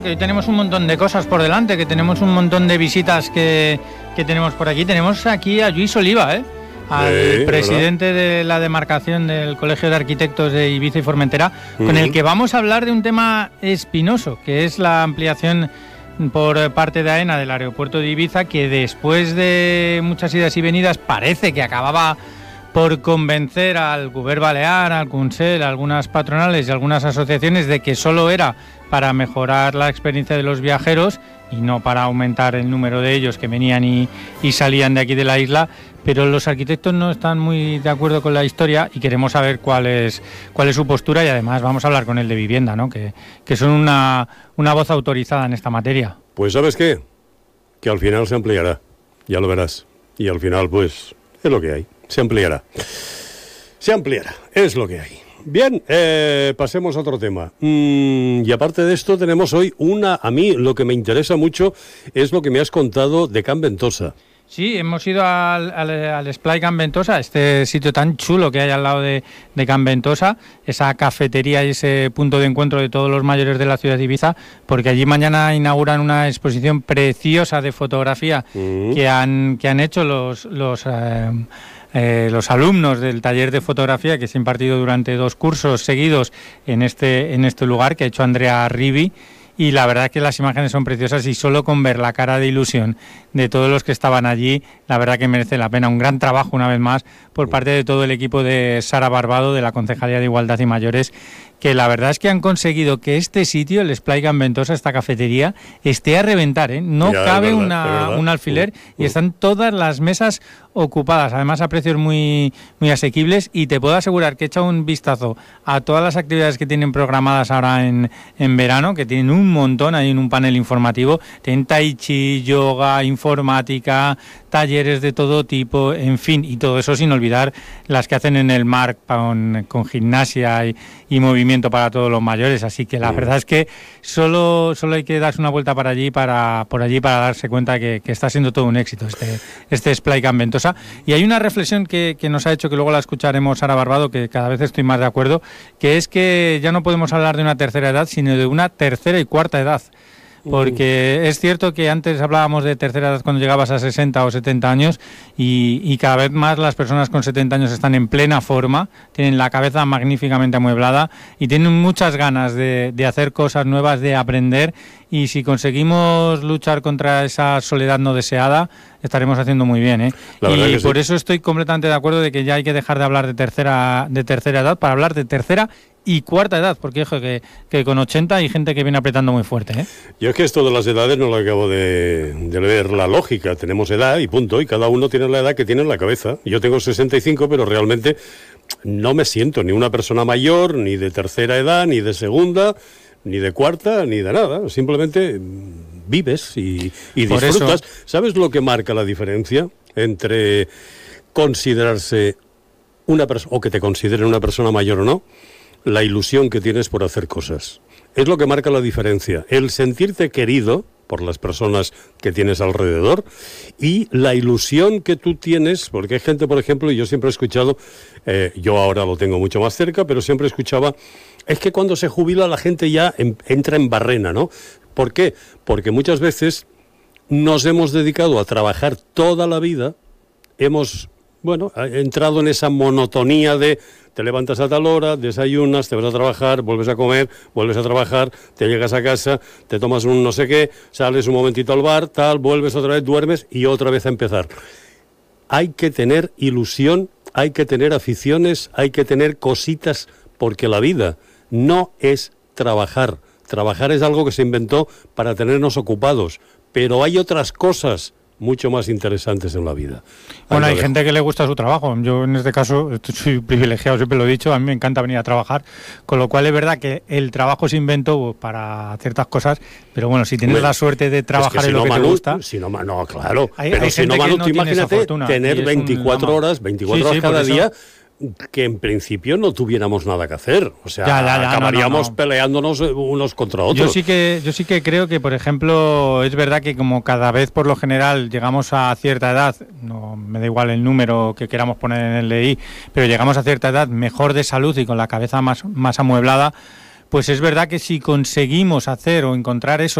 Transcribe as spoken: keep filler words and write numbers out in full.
Hoy tenemos un montón de cosas por delante, que tenemos un montón de visitas que, que tenemos por aquí. Tenemos aquí a Lluís Oliva, ¿eh? al sí, presidente ¿verdad? de la demarcación del Colegio de Arquitectos de Ibiza y Formentera, uh-huh. con el que vamos a hablar de un tema espinoso, que es la ampliación por parte de AENA del aeropuerto de Ibiza, que después de muchas idas y venidas parece que acababa por convencer al Govern Balear, al Consell, a algunas patronales y algunas asociaciones de que solo era para mejorar la experiencia de los viajeros y no para aumentar el número de ellos que venían y, y salían de aquí de la isla, pero los arquitectos no están muy de acuerdo con la historia y queremos saber cuál es cuál es su postura, y además vamos a hablar con el de Vivienda, ¿no? que, que son una, una voz autorizada en esta materia. Pues ¿sabes qué? Que al final se ampliará, ya lo verás, y al final pues es lo que hay, se ampliará. Se ampliará, es lo que hay. Bien, eh, pasemos a otro tema. Mm, y aparte de esto tenemos hoy una, a mí lo que me interesa mucho es lo que me has contado de Can Ventosa. Sí, hemos ido al, al, al Splay Can Ventosa, este sitio tan chulo que hay al lado de, de Can Ventosa, esa cafetería y ese punto de encuentro de todos los mayores de la ciudad de Ibiza, porque allí mañana inauguran una exposición preciosa de fotografía mm. que han que han hecho los los eh, eh, los alumnos del taller de fotografía que se ha impartido durante dos cursos seguidos en este en este lugar, que ha hecho Andrea Rivi. Y la verdad es que las imágenes son preciosas, y solo con ver la cara de ilusión de todos los que estaban allí, la verdad que merece la pena. Un gran trabajo una vez más por parte de todo el equipo de Sara Barbado, de la Concejalía de Igualdad y Mayores, que la verdad es que han conseguido que este sitio, el Splay Can Ventosa, esta cafetería, esté a reventar, ¿eh? No ya, cabe verdad, una, un alfiler uh, uh. y están todas las mesas ocupadas, además a precios muy, muy asequibles, y te puedo asegurar que he echado un vistazo a todas las actividades que tienen programadas ahora en, en verano, que tienen un montón, hay en un panel informativo, tienen tai chi, yoga, informática, talleres de todo tipo, en fin, y todo eso sin olvidar las que hacen en el mar con, con gimnasia y, y movimiento para todos los mayores, así que la mm. verdad es que solo, solo hay que darse una vuelta para allí, para, por allí para darse cuenta que, que está siendo todo un éxito este, este Splay Can Ventosa. Y hay una reflexión que, que nos ha hecho, que luego la escucharemos Sara Barbado, que cada vez estoy más de acuerdo, que es que ya no podemos hablar de una tercera edad, sino de una tercera y cuarta edad. Porque es cierto que antes hablábamos de tercera edad cuando llegabas a sesenta o setenta años, y, y cada vez más las personas con setenta años están en plena forma, tienen la cabeza magníficamente amueblada y tienen muchas ganas de, de hacer cosas nuevas, de aprender, y si conseguimos luchar contra esa soledad no deseada, estaremos haciendo muy bien, ¿eh? Y por sí. eso estoy completamente de acuerdo de que ya hay que dejar de hablar de tercera, de tercera edad para hablar de tercera y cuarta edad, porque ojo, que, que con ochenta hay gente que viene apretando muy fuerte, ¿eh? Yo es que esto de las edades no lo acabo de, de ver la lógica. Tenemos edad y punto, y cada uno tiene la edad que tiene en la cabeza. Yo tengo sesenta y cinco, pero realmente no me siento ni una persona mayor, ni de tercera edad, ni de segunda, ni de cuarta, ni de nada. Simplemente vives y, y disfrutas. ¿Sabes lo que marca la diferencia entre considerarse una persona, o que te consideren una persona mayor o no? La ilusión que tienes por hacer cosas. Es lo que marca la diferencia. El sentirte querido por las personas que tienes alrededor y la ilusión que tú tienes, porque hay gente, por ejemplo, y yo siempre he escuchado, eh, yo ahora lo tengo mucho más cerca, pero siempre escuchaba, es que cuando se jubila la gente ya en, entra en barrena, ¿no? ¿Por qué? Porque muchas veces nos hemos dedicado a trabajar toda la vida, hemos... Bueno, he entrado en esa monotonía de te levantas a tal hora, desayunas, te vas a trabajar, vuelves a comer, vuelves a trabajar, te llegas a casa, te tomas un no sé qué, sales un momentito al bar, tal, vuelves otra vez, duermes y otra vez a empezar. Hay que tener ilusión, hay que tener aficiones, hay que tener cositas, porque la vida no es trabajar. Trabajar es algo que se inventó para tenernos ocupados, pero hay otras cosas mucho más interesantes en la vida. Bueno, hay gente que le gusta su trabajo. Yo en este caso soy privilegiado, siempre lo he dicho, a mí me encanta venir a trabajar, con lo cual es verdad que el trabajo se inventó para ciertas cosas, pero bueno, si tienes bueno, la suerte de trabajar es que si en lo no, que Manu, te gusta... Si no, no, claro, hay, pero hay si no, Manu, no tú imagínate tener veinticuatro horas, veinticuatro sí, sí, horas cada día, que en principio no tuviéramos nada que hacer, o sea, ya, ya, ya, acabaríamos no, no, no. peleándonos unos contra otros. Yo sí que yo sí que creo que, por ejemplo, es verdad que como cada vez por lo general llegamos a cierta edad, no me da igual el número que queramos poner en el L I, pero llegamos a cierta edad mejor de salud y con la cabeza más, más amueblada, pues es verdad que si conseguimos hacer o encontrar eso